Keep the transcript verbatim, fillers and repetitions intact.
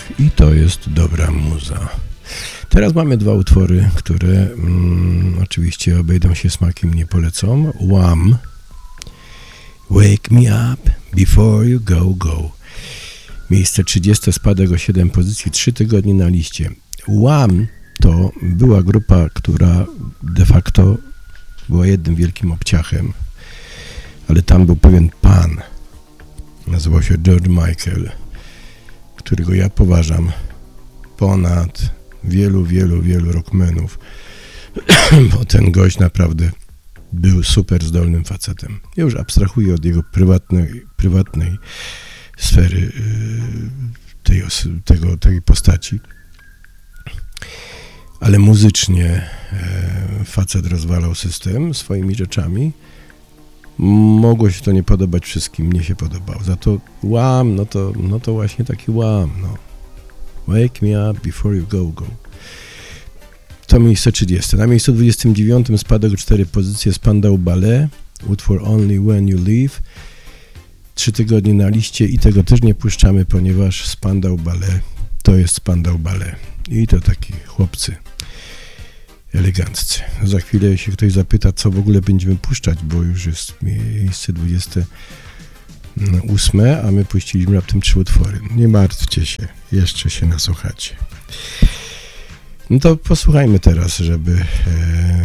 i to jest dobra muza. Teraz mamy dwa utwory, które mm, oczywiście obejdą się smakiem, nie polecą. Wham! Wake me up before you go, go. Miejsce trzydzieste, spadek o siedem pozycji, trzy tygodnie na liście. Wham! To była grupa, która de facto była jednym wielkim obciachem, ale tam był pewien pan, nazywał się George Michael, którego ja poważam ponad wielu, wielu, wielu rockmenów, bo ten gość naprawdę był super zdolnym facetem. Ja już abstrahuję od jego prywatnej, prywatnej sfery tej, tego, tej postaci, ale muzycznie facet rozwalał system swoimi rzeczami. Mogło się to nie podobać wszystkim, mnie się podobał. Za to Wham, no to, no to właśnie taki Wham, no. Wake me up before you go, go. To miejsce trzydzieste. Na miejscu dwudziestym dziewiątym spadek o cztery pozycje, Spandau Ballet, utwór Only When You Leave. Trzy tygodnie na liście i tego też nie puszczamy, ponieważ Spandau Ballet to jest Spandau Ballet. I to taki chłopcy eleganccy. Za chwilę się ktoś zapyta, co w ogóle będziemy puszczać, bo już jest miejsce dwudzieste ósme, a my puściliśmy raptem trzy utwory. Nie martwcie się, jeszcze się nasłuchacie. No to posłuchajmy teraz, żeby e,